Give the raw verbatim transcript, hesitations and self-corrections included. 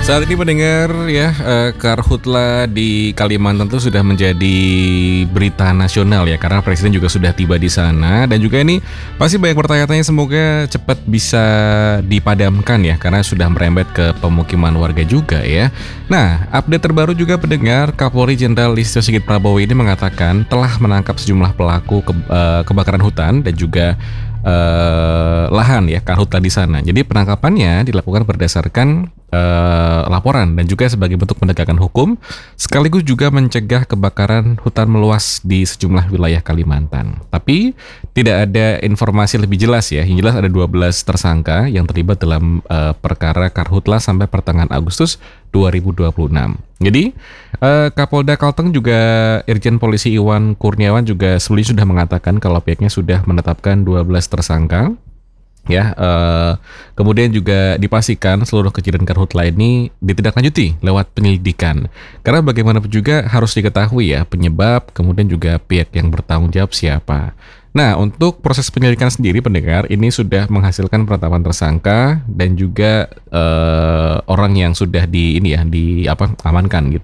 Saat ini pendengar ya, eh, Karhutla di Kalimantan itu sudah menjadi berita nasional ya, karena Presiden juga sudah tiba di sana. Dan juga ini pasti banyak bertanya-tanya, semoga cepat bisa dipadamkan ya, karena sudah merembet ke pemukiman warga juga ya. Nah, update terbaru juga pendengar, Kapolri Jenderal Listio Sigit Prabowo ini mengatakan telah menangkap sejumlah pelaku ke, eh, kebakaran hutan dan juga eh, lahan ya, karhutla di sana. Jadi penangkapannya dilakukan berdasarkan eh, laporan dan juga sebagai bentuk penegakan hukum, sekaligus juga mencegah kebakaran hutan meluas di sejumlah wilayah Kalimantan. Tapi tidak ada informasi lebih jelas ya. Yang jelas ada dua belas tersangka yang terlibat dalam eh, perkara karhutla sampai pertengahan Agustus dua ribu dua puluh enam. Jadi eh, Kapolda Kalteng juga Irjen Polisi Iwan Kurniawan juga sebelumnya sudah mengatakan kalau pihaknya sudah menetapkan dua belas tersangka. Ya, eh, kemudian juga dipastikan seluruh kejadian karhutla ini ditindaklanjuti lewat penyelidikan. Karena bagaimanapun juga harus diketahui ya penyebab, kemudian juga pihak yang bertanggung jawab siapa. Nah, untuk proses penyelidikan sendiri pendengar ini sudah menghasilkan penetapan tersangka dan juga eh, orang yang sudah di ini ya di apa amankan gitu.